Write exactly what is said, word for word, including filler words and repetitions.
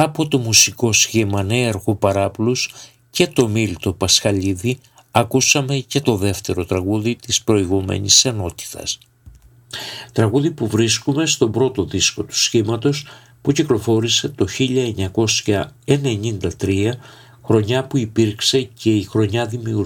Από το μουσικό σχήμα Νέαρχου Παράπλους και το Μίλτο Πασχαλίδη ακούσαμε και το δεύτερο τραγούδι της προηγούμενης ενότητας. Τραγούδι που βρίσκουμε στον πρώτο δίσκο του σχήματος που κυκλοφόρησε το χίλια εννιακόσια ενενήντα τρία, χρονιά που υπήρξε και η χρονιά δημιουργίας